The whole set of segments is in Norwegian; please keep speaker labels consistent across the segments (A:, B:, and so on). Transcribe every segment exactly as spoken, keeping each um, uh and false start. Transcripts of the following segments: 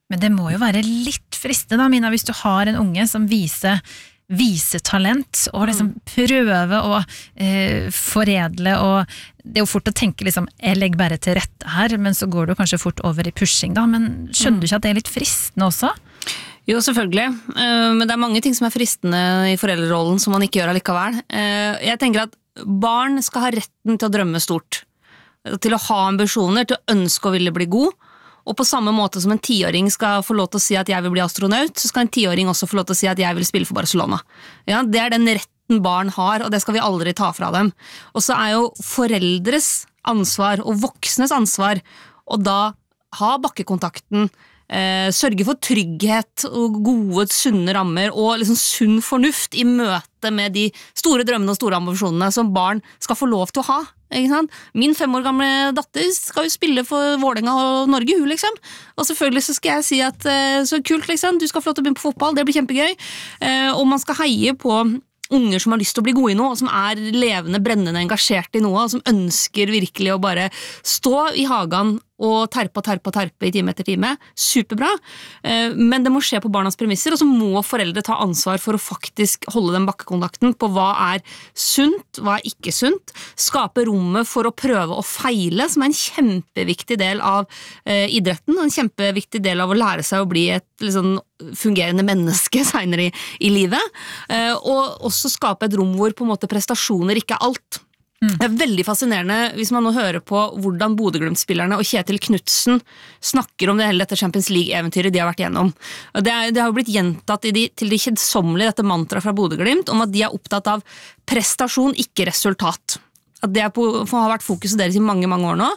A: Men det må jo være litt fristende da, Mina, hvis du har en unge som viser vise talent og liksom prøve å eh, foredle, og det er jo fort å tenke liksom, jeg legger bare til rette her, men så går du kanskje fort over i pushing da, men skjønner du ikke at det er litt fristende også?
B: Jo, selvfølgelig, uh, men det er mange ting som er fristende i foreldrerollen som man ikke gjør allikevel. Uh, jeg tenker at barn skal ha retten til å drømme stort, til å ha ambisjoner, til å ønske å ville bli god. Og på samme måte som en tiåring skal få lov til å si at jeg vil bli astronaut, så skal en tiåring også få lov til å si at jeg vil spille for Barcelona. Ja, det er den retten barn har, og det skal vi aldri ta fra dem. Og så er jo foreldres ansvar og voksnes ansvar å da ha bakkekontakten, eh, sørge for trygghet og gode, sunne rammer og liksom sunn fornuft i møte med de store drømmene og store ambisjonene som barn skal få lov til å ha. Ikke sant? Min fem år gamle datter skal jo spille for Vålerenga og Norge, hun liksom. Og selvfølgelig så skal jeg si at så kult liksom, du skal få lov til å begynne på fotball, det blir kjempegøy. Og man skal heie på unger som har lyst til å bli gode i noe, og som er levende, brennende, engasjert i noe, og som ønsker virkelig å bare stå i hagen og terpe og terpe og terpe i time etter time. Superbra, men det må skje på barnas premisser, og så må foreldre ta ansvar for å faktisk holde den bakkekontakten på hva er sunt, hva er ikke sunt, skape rommet for å prøve å feile, som er en kjempeviktig del av eh, idretten, og en kjempeviktig del av å lære seg å bli et liksom, fungerende menneske senere i, i livet, eh, og også skape et rom hvor på en måte prestasjoner ikke er alt. Det er veldig fascinerende hvis man nå hører på hvordan Bodø-Glimt-spillerne og Kjetil Knutsen snakker om det hele dette Champions League-eventyret de har vært gjennom. Det, er, det har jo blitt gjentatt i de, til de kjedsommelige dette mantra fra Bodø-Glimt om at de er opptatt av prestasjon, ikke resultat. At det er på, har vært fokuset deres i mange, mange år nå.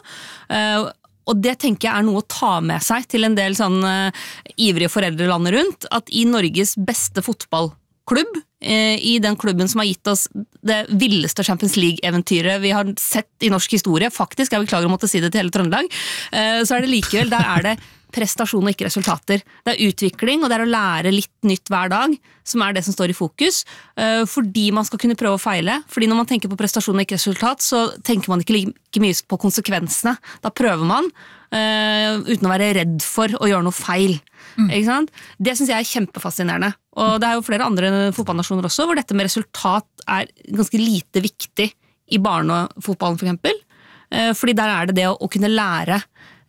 B: Og det tenker jeg er noe å ta med seg til en del sånn ivrige foreldre landet rundt, at i Norges beste fotballklubb, i den klubben som har gitt oss det villeste Champions League-eventyret vi har sett i norsk historie, faktisk, jeg beklager å måtte si det til hele Trøndelag, så er det likevel, der er det prestasjon og ikke resultater. Det er utvikling, og det er å lære litt nytt hver dag, som er det som står i fokus, fordi man skal kunne prøve å feile, fordi når man tenker på prestasjon og ikke resultat, så tenker man ikke like mye på konsekvensene. Da prøver man, uten å være redd for å gjøre noe feil. Mm. Ikke sant? Det synes jeg er kjempefascinerende. Og det er jo flere andre fotballnasjoner også, hvor dette med resultat er ganske lite viktig i barnefotballen for eksempel. Fordi der er det det å, å kunne lære,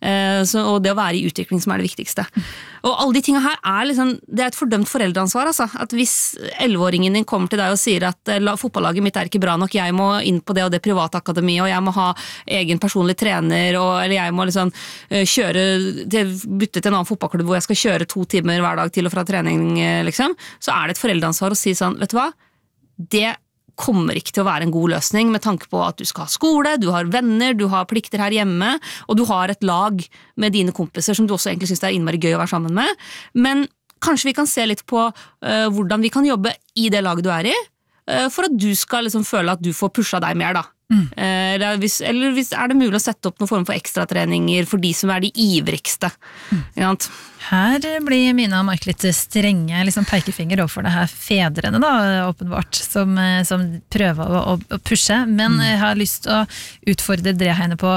B: så, og det å være i utvikling som er det viktigste. Og alle de tingene her er liksom, det er et fordømt foreldreansvar, altså. At hvis elleveåringen din kommer til deg og sier at fotballaget mitt er ikke bra nok, jeg må inn på det og det private akademi, og jeg må ha egen personlig trener, og, eller jeg må liksom kjøre, bytte til en annen fotballklubb hvor jeg skal kjøre to timer hver dag til og fra trening, liksom, så er det et foreldreansvar å si sånn, vet du hva, det kommer ikke til å være en god løsning med tanke på at du skal ha skole, du har venner, du har plikter her hjemme, og du har et lag med dine kompiser som du også egentlig synes det er innmari gøy å være sammen med. Men kanskje vi kan se litt på uh, hvordan vi kan jobbe i det laget du er i, uh, for at du skal liksom føle at du får pusha deg mer da. Mm. Uh, eller, hvis, eller hvis er det mulig å sette opp noen form for ekstratreninger for de som er de ivrigste. Mm.
A: Her blir Mina og Mark litt strenge liksom pekefinger overfor det her fedrene da, åpenbart, som, som prøver å, å pushe, men mm. jeg har lyst til å utfordre dere henne på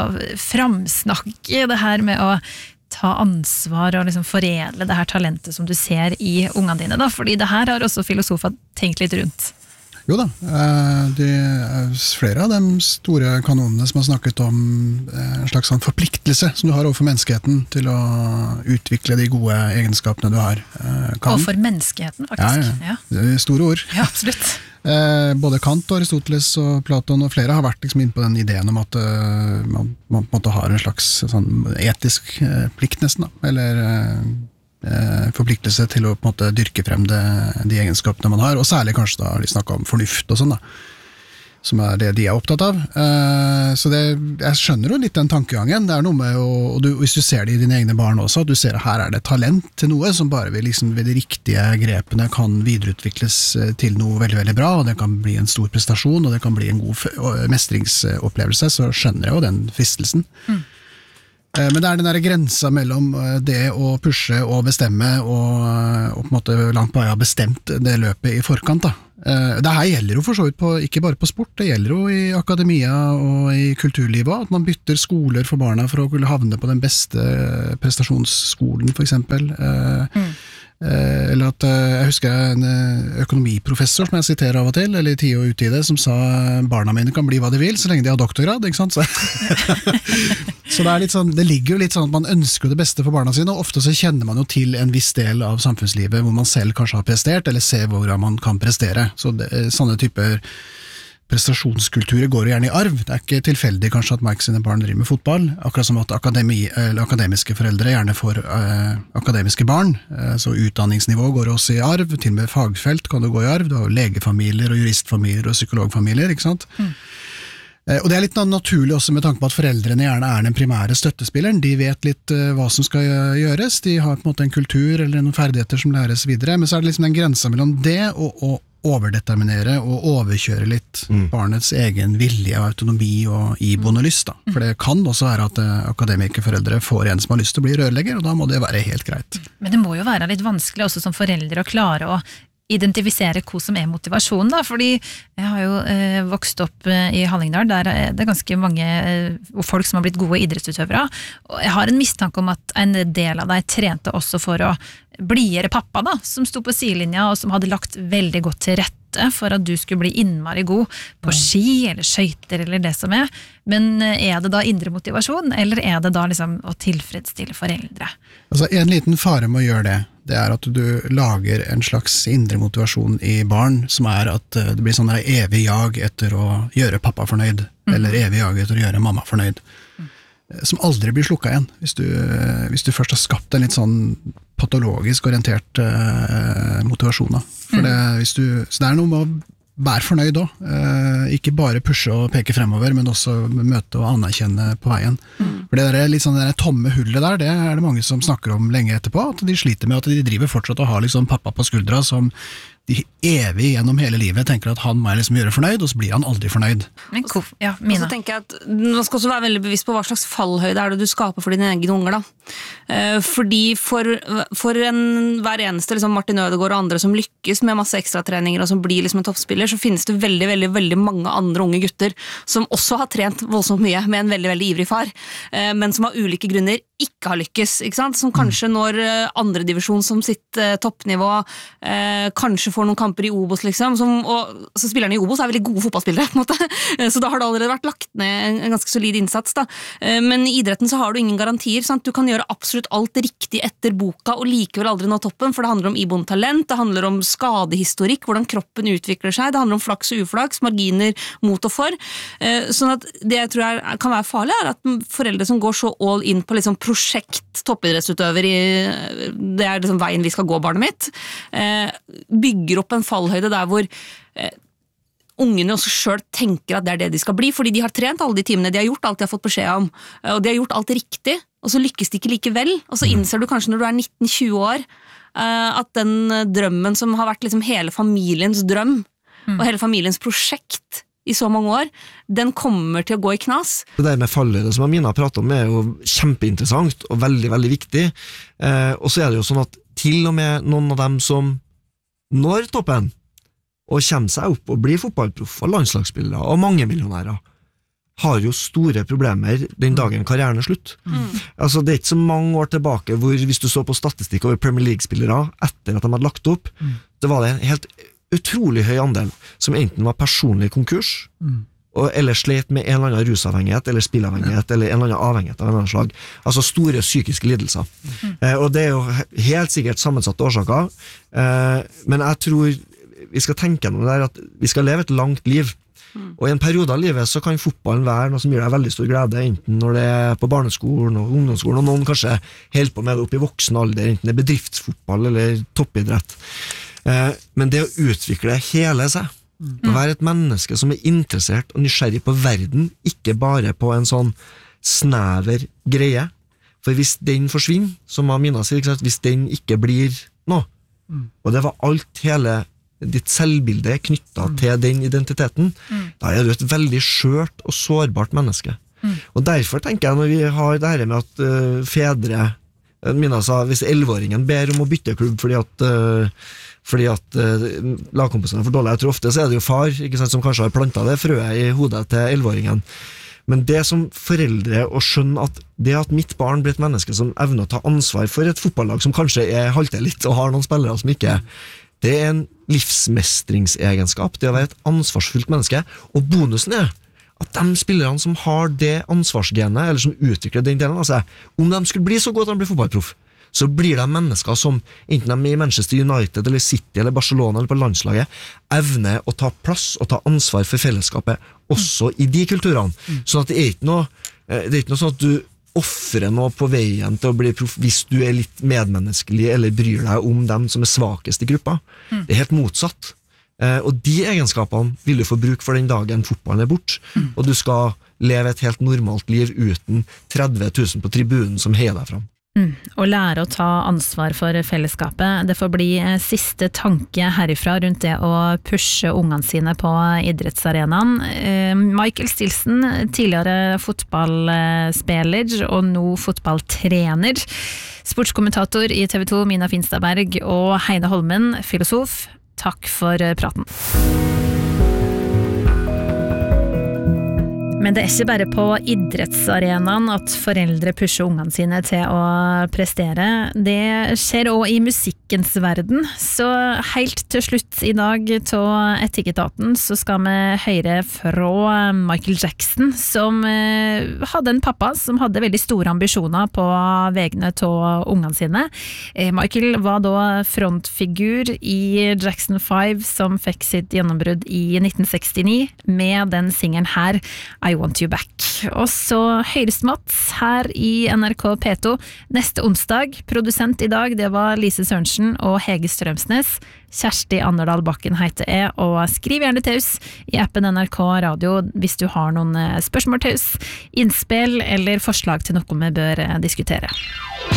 A: framsnakke det her med å ta ansvar og liksom foredle det her talentet som du ser i ungene dine da, fordi det her har også filosofer tenkt litt rundt.
C: Jo da, det er flere av de store kanonene som har snakket om en slags sånn forpliktelse som du har overfor menneskeheten til å utvikle de gode egenskapene du har. Kan.
A: Overfor menneskeheten, faktisk.
C: Ja, ja. Det er store ord.
A: Ja, absolutt.
C: Både Kant og Aristoteles og Platon og flere har vært liksom inne på den ideen om at man, man på en måte har en slags sånn etisk plikt nesten, da. Eller forpliktelse til å på en måte dyrke frem det, de egenskapene man har, og særlig kanskje da de snakker om fornuft og sånn da, som er det de er opptatt av. Så det, jeg skjønner jo litt den tankegangen, det er noe med, og du, hvis du ser det i dine egne barn også, at du ser at her er det talent til noe som bare ved, liksom, ved de riktige grepene kan videreutvikles til noe veldig, veldig bra, og det kan bli en stor prestasjon, og det kan bli en god mestringsopplevelse, så skjønner jeg jo den fristelsen. Mm. Men det er den der grensa mellom det å pushe og bestemme og, og på en måte langt på vei ha bestemt det løpet i forkant da. Det her gjelder jo for så vidt på, ikke bare på sport, det gjelder jo i akademia og i kulturlivet, at man bytter skoler for barna for å kunne havne på den beste prestasjonsskolen, for eksempel. Mm. Eller at jeg husker en økonomiprofessor som jeg siterer av og til, eller i tid og utide, som sa barna mine kan bli hva de vil, så lenge de har doktorgrad, ikke sant? Så, så det, er litt sånn, det ligger jo litt sånn at man ønsker det beste for barna sine, og ofte så kjenner man jo til en viss del av samfunnslivet hvor man selv kanskje har prestert, eller ser hvordan man kan prestere. Så det, sånne typer prestasjonskulturer går jo gjerne i arv. Det er ikke tilfeldig kanskje at Mike sine barn driver med fotball, akkurat som at akademi, eller akademiske foreldre gjerne får eh, akademiske barn, eh, så utdanningsnivå går også i arv, til og med fagfelt kan det gå i arv, du har jo legefamilier og juristfamilier og psykologfamilier, ikke sant? Mm. Eh, og det er litt naturlig også med tanke på at foreldrene gjerne er den primære støttespilleren, de vet litt eh, hva som skal gjøres, de har på en måte en kultur eller noen ferdigheter som læres videre, men så er det liksom den grensen mellom det og, og overdeterminere og overkjøre litt mm. barnets egen vilje og autonomi og iboende lyst. Da. For det kan også være at uh, akademikerforeldre får en som har lyst til å bli rørlegger, og da må det være helt greit.
A: Men det må jo være litt vanskelig også som foreldre å klare å identifisere hva som er motivasjonen, da, fordi jeg har jo eh, vokst opp eh, i Hallingdal, der er det ganske mange eh, folk som har blitt gode idrettsutøvere, og jeg har en mistanke om at en del av deg trente også for å bliere pappa da, som sto på sidelinja og som hadde lagt veldig godt til rette for at du skulle bli innmari god på ski eller skøyter eller det som er, men er det da indre motivasjon, eller er det da liksom å tilfredsstille foreldre?
C: Altså en liten fare med å gjøre det, det er at du lager en slags indre motivasjon i barn, som er at det blir sånn der evig jag etter å gjøre pappa fornøyd, mm. eller evig jag etter å gjøre mamma fornøyd, mm. som aldri blir slukket igjen, hvis du, hvis du først har skapt en litt sånn patologisk orientert uh, motivasjon. Da. For mm. det, hvis du, så det er noe med å være fornøyd også, uh, ikke bare pushe og peke fremover, men også møte og anerkjenne på veien. Mm. For det der, litt sånn, det der tomme hullet der, det er det mange som snakker om lenge etterpå, at de sliter med at de driver fortsatt og har liksom pappa på skuldra som de evig gjennom hele livet tenker at han må liksom gjøre fornøyd, og så blir han aldri fornøyd.
A: Men kof, ja, Mina.
B: Og så tenker jeg at man skal også være veldig bevisst på hva slags fallhøyde er det du skaper for dine egne unger da. Eh, fordi for, for en, hver eneste liksom Martin Ødegaard og andre som lykkes med masse ekstratreninger og som blir liksom en toppspiller, så finnes det veldig, veldig, veldig mange andre unge gutter som også har trent voldsomt mye med en veldig, veldig ivrig far, eh, men som av ulike grunner ikke har lykkes, ikke sant? Som kanskje når andre divisjon som sitt eh, toppnivå, eh, kanskje får noen kamper i Obos, liksom, som, og så spillerne i Obos er veldig gode fotballspillere, på en måte. Så da har det allerede vært lagt ned en, en ganske solid innsats, da. Men i idretten så har du ingen garantier, sant? Du kan gjøre absolutt alt riktig etter boka, og likevel aldri nå toppen, for det handler om iboende talent, det handler om skadehistorikk, hvordan kroppen utvikler seg, det handler om flaks og uflaks, marginer mot og for. Sånn at det jeg tror er, kan være farlig, er at foreldre som går så all in på liksom prosjekt toppidrettsutøver i, det er liksom veien vi skal gå, barnet mitt, bygger opp en fallhøyde der hvor eh, ungene også selv tenker at det er det de skal bli, fordi de har trent alle de timene, de har gjort alt de har fått beskjed om, og de har gjort alt riktig, og så lykkes de ikke likevel, og så innser du kanskje når du er nitten tjue år, eh, at den drømmen som har vært liksom hele familiens drøm, mm. og hele familiens prosjekt i så mange år, den kommer til å gå i knas.
D: Det der med fallhøyde som Amina pratet om er jo kjempeinteressant og veldig, veldig viktig, eh, og så er det jo sånn at til og med noen av dem som når toppen, og kommer seg opp og blir fotballproffer, landslagsspillere og mange millionærer, har jo store problemer den dagen karrieren er slutt. Mm. Altså, det er ikke så mange år tilbake hvor hvis du så på statistikk over Premier League-spillere etter at de hadde lagt opp, mm. det var det en helt utrolig høy andel som enten var personlig konkurs, mm. og eller slet med en eller annen rusavhengighet, eller spillavhengighet, ja. eller en eller annen avhengighet av en annen slag. Altså store psykiske lidelser. Mm. Eh, og det er jo helt sikkert sammensatte årsaker, eh, men jeg tror vi skal tenke noe der at vi skal leve et langt liv. Mm. Og i en periode av livet så kan fotballen være noe som gir deg veldig stor glede, enten når det er på barneskolen og ungdomsskolen, og noen kanskje helt på med det opp i voksen alder, enten det er bedriftsfotball eller toppidrett. Eh, men det å utvikle hele seg, mm. å være et menneske som er interessert og nysgjerrig på verden, ikke bare på en sånn snever greie, for hvis den forsvinner, som Amina sier, ikke sant? Hvis den ikke blir noe, mm. og det var alt hele ditt selvbilde knyttet mm. til den identiteten, mm. da er du et veldig skjørt og sårbart menneske. Mm. Og derfor tenker jeg når vi har det her med at uh, fedre Mina sa, hvis elleveåringen ber om å bytte klubb fordi at uh, fordi at uh, lagkompisene er for dårlige, jeg tror ofte så er det jo far, ikke sant, som kanskje har plantet det frøet i hodet til elleveåringen. Men det som foreldre å skjønne at det at mitt barn blir et menneske som evner å ta ansvar for et fotballag som kanskje er halter litt og har noen spillere som ikke, det er en livsmestringsegenskap, det å være et ansvarsfullt menneske, og bonusen er at de spillerne som har det ansvarsgenet, eller som utvikler den delen av seg, om de skulle bli så godt at de blir fotballproff, så blir de mennesker som, enten de er i Manchester United, eller City, eller Barcelona, eller på landslaget, evner å ta plass og ta ansvar for fellesskapet, også i de kulturene. Sånn at det er ikke noe, det er ikke noe sånn at du offrer noe på veien til å bli proff, hvis du er litt medmenneskelig, eller bryr deg om dem som er svakest i gruppa. Det er helt motsatt. Og de egenskapene vil du få bruk for den dagen fotballen er bort, og du skal leve et helt normalt liv uten tretti tusen på tribunen som heier deg fram.
A: Mm. Å lære å ta ansvar for fellesskapet, det får bli siste tanke herifra rundt det å pushe ungene sine på idrettsarenaen. Michael Stilson, tidligere fotballspiller og nå fotballtrener, sportskommentator i T V to, Mina Finstadberg, og Heine Holmen, filosof. Takk for praten. Men det er ikke bare på idrettsarenaen at foreldre pusher ungene sine til å prestere. Det skjer også i musikkens verden. Så helt til slutt i dag til Etikketaten så skal vi høre fra Michael Jackson, som hadde en pappa som hadde veldig store ambisjoner på vegne av ungene sine. Michael var da frontfigur i Jackson five, som fikk sitt gjennombrudd i nitten sekstini, med den singelen her, I Want You Back. Og så høres Mats her i N R K P to neste onsdag. Produsent i dag, det var Lise Sørensen og Hege Strømsnes. Kjersti Anderdal Bakken heter jeg, og skriv gjerne til oss i appen N R K Radio hvis du har noen spørsmål til oss, innspill eller forslag til noe vi bør diskutere.